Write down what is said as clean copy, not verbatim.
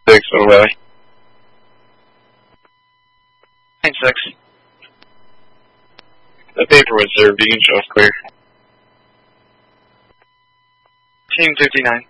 6, away. 9-6. The paper was served. You can show us clear. Team 59.